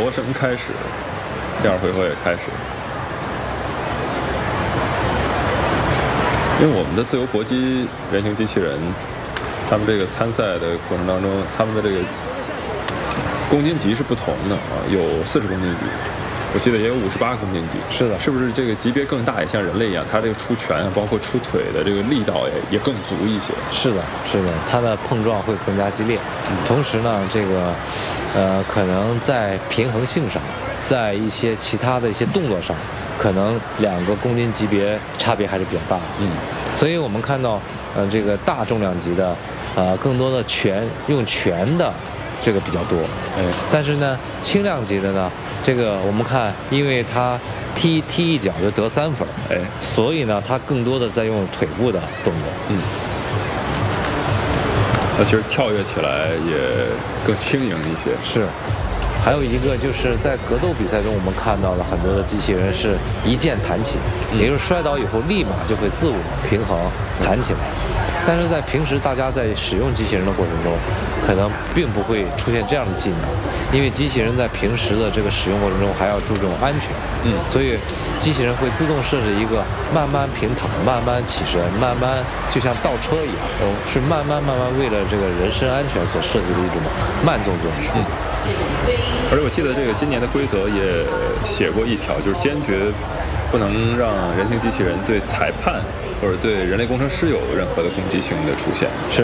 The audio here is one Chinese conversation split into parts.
锣声开始，第二回合也开始。因为我们的自由搏击人形机器人，他们这个参赛的过程当中，他们的这个公斤级是不同的啊，有40公斤级，我记得也有58公斤级。 是的， 是不是这个级别更大，也像人类一样，它这个出拳包括出腿的这个力道也更足一些？ 是的，是的，它的碰撞会更加激烈。同时呢，这个可能在平衡性上，在一些其他的一些动作上，可能2个公斤级别差别还是比较大的。所以我们看到这个大重量级的更多的用拳的这个比较多。但是呢，轻量级的呢，这个我们看，因为它踢一脚就得3分，所以呢，它更多的在用腿部的动作。 那其实跳跃起来也更轻盈一些。 是。还有一个就是在格斗比赛中，我们看到了很多的机器人是一键弹起，也就是摔倒以后立马就会自我平衡弹起来。但是在平时大家在使用机器人的过程中，可能并不会出现这样的技能，因为机器人在平时的这个使用过程中还要注重安全。所以机器人会自动设置一个慢慢平躺、慢慢起身、慢慢就像倒车一样，是慢慢为了这个人身安全所设计的一种慢动作处理。 而且我记得这个今年的规则也写过一条，就是坚决不能让人形机器人对裁判或者对人类工程师有任何的攻击性的出现。 是。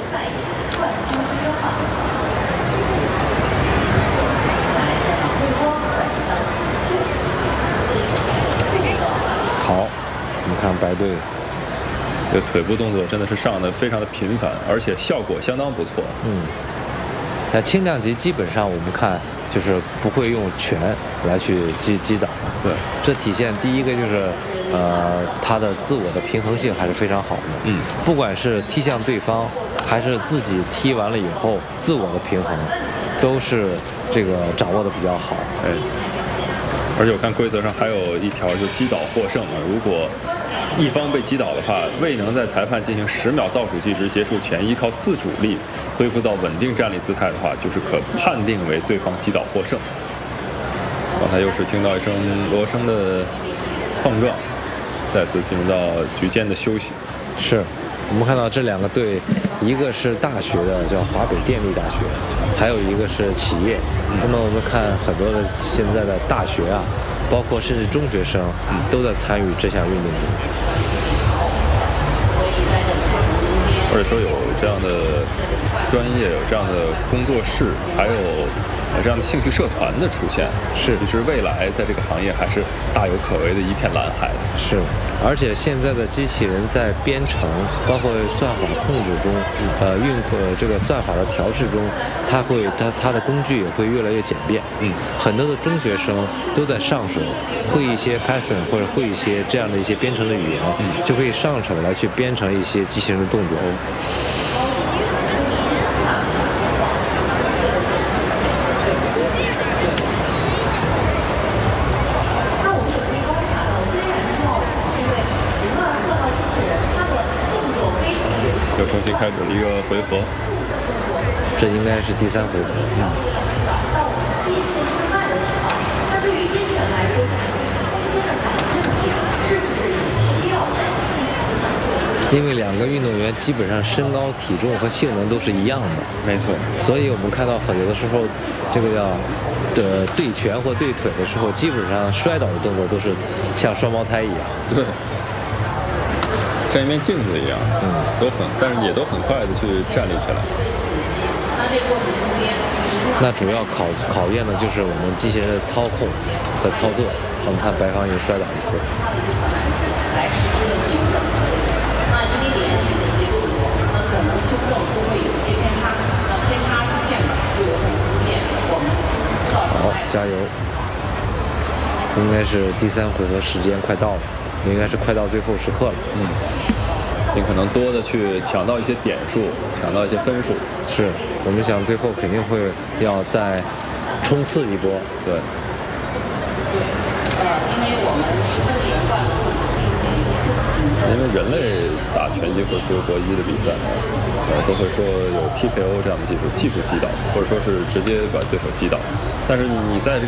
好，我们看白队， 这腿部动作真的是上的非常的频繁，而且效果相当不错。 在轻量级基本上我们看就是不会用拳来去击倒。 对， 这体现第一个就是他的自我的平衡性还是非常好的。不管是踢向对方，还是自己踢完了以后自我的平衡，都是这个掌握的比较好。 而且我看规则上还有一条，就击倒获胜啊。如果一方被击倒的话，未能在裁判进行10秒倒数计时结束前依靠自主力恢复到稳定站立姿态的话，就是可判定为对方击倒获胜。刚才又是听到一声锣声的碰撞，再次进入到局间的休息。 是，我们看到这2个队，一个是大学的叫华北电力大学，还有一个是企业。那么我们看很多的现在的大学啊，包括甚至中学生都在参与这项运动。 或者说有这样的专业，有这样的工作室，还有这样的兴趣社团的出现，其实未来在这个行业还是大有可为的一片蓝海。 是，而且现在的机器人在编程，包括算法控制中，这个算法的调试中，它的工具也会越来越简便。很多的中学生都在上手，会一些 Python 或者会一些这样的一些编程的语言，就可以上手来去编程一些机器人的动作。 又重新开始了一个回合， 这应该是第3回合。因为2个运动员基本上身高、体重和性能都是一样的， 没错。 所以我们看到有的时候，这个叫对拳或对腿的时候，基本上摔倒的动作都是像双胞胎一样。 对。像一面镜子一样，但是也都很快的去站立起来。 那主要考验的就是我们机器人的操控和操作。我们看白方已经摔倒一次。好，加油！应该是第3回合时间快到了。应该是快到最后时刻了。 尽可能多的去抢到一些点数，抢到一些分数。 是，我们想最后肯定会要再冲刺一波。 对。因为人类打拳击或者自由搏击的比赛，都会说有 TKO 这样的技术击倒，或者说是直接把对手击倒。但是你在这个